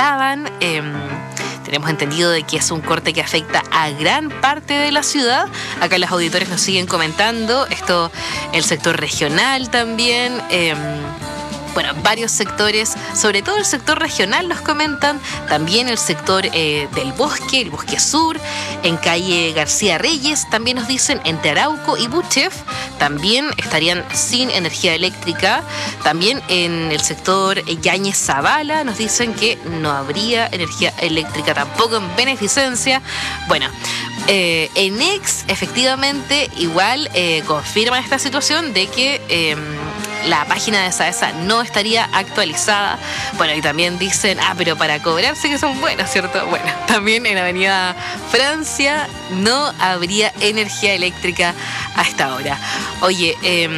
estaban. Tenemos entendido de que es un corte que afecta a gran parte de la ciudad. Acá los auditores nos siguen comentando. Esto, el sector regional también. Bueno, varios sectores, sobre todo el sector regional nos comentan, también el sector del bosque, el bosque sur, en calle García Reyes, también nos dicen, entre Arauco y Buchef, también estarían sin energía eléctrica, también en el sector Yáñez Zavala nos dicen que no habría energía eléctrica tampoco en Beneficencia. Bueno, en Ex, efectivamente, igual confirman esta situación de que la página de SAESA no estaría actualizada. Bueno, y también dicen, pero para cobrarse que son buenos, ¿cierto? Bueno, también en Avenida Francia no habría energía eléctrica a esta hora. Oye,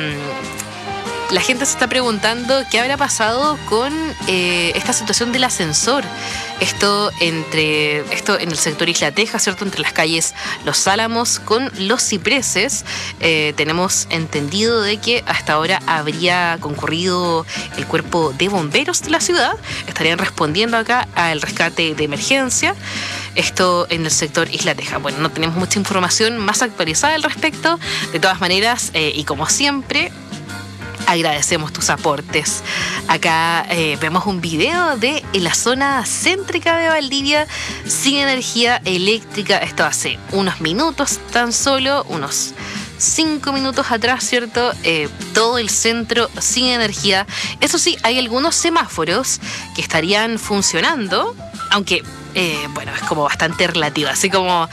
la gente se está preguntando qué habrá pasado con esta situación del ascensor. Esto en el sector Isla Teja, ¿cierto? Entre las calles Los Álamos con Los Cipreses. Tenemos entendido de que hasta ahora habría concurrido el cuerpo de bomberos de la ciudad. Estarían respondiendo acá al rescate de emergencia. Esto en el sector Isla Teja. Bueno, no tenemos mucha información más actualizada al respecto. De todas maneras, y como siempre, agradecemos tus aportes. Acá vemos un video de la zona céntrica de Valdivia sin energía eléctrica. Esto hace unos minutos, tan solo unos 5 minutos atrás, ¿cierto? Todo el centro sin energía. Eso sí, hay algunos semáforos que estarían funcionando, aunque, bueno, es como bastante relativo. Así como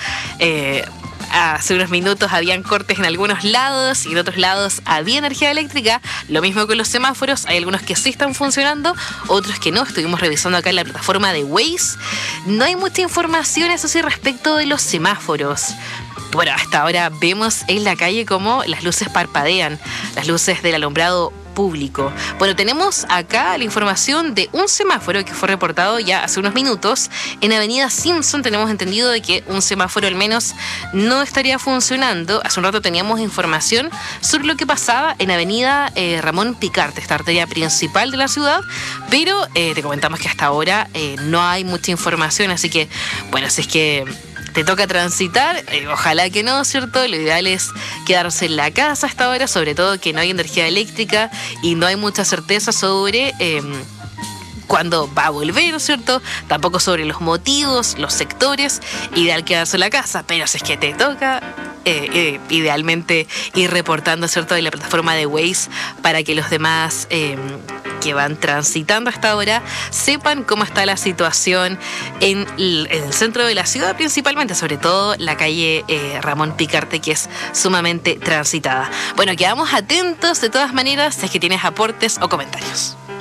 hace unos minutos habían cortes en algunos lados y en otros lados había energía eléctrica. Lo mismo con los semáforos, hay algunos que sí están funcionando, otros que no. Estuvimos revisando acá en la plataforma de Waze. No hay mucha información, eso sí, respecto de los semáforos. Bueno, hasta ahora vemos en la calle cómo las luces parpadean, las luces del alumbrado público. Bueno, tenemos acá la información de un semáforo que fue reportado ya hace unos minutos. En Avenida Simpson tenemos entendido de que un semáforo al menos no estaría funcionando. Hace un rato teníamos información sobre lo que pasaba en Avenida Ramón Picarte, esta arteria principal de la ciudad, pero te comentamos que hasta ahora no hay mucha información, así que, bueno, si es que te toca transitar, ojalá que no, ¿cierto? Lo ideal es quedarse en la casa hasta ahora, sobre todo que no hay energía eléctrica y no hay mucha certeza sobre cuándo va a volver, ¿cierto? Tampoco sobre los motivos, los sectores. Ideal quedarse en la casa, pero si es que te toca, idealmente ir reportando, ¿cierto?, de la plataforma de Waze para que los demás que van transitando hasta ahora sepan cómo está la situación en el centro de la ciudad, principalmente, sobre todo la calle Ramón Picarte, que es sumamente transitada. Bueno, quedamos atentos de todas maneras si es que tienes aportes o comentarios.